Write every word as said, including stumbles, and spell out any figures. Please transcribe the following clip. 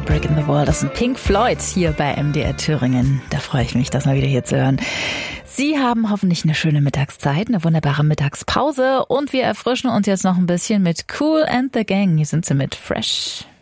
Brick in the Wall. Das sind Pink Floyd hier bei M D R Thüringen. Da freue ich mich, das mal wieder hier zu hören. Sie haben hoffentlich eine schöne Mittagszeit, eine wunderbare Mittagspause und wir erfrischen uns jetzt noch ein bisschen mit Kool and the Gang. Hier sind sie mit Fresh.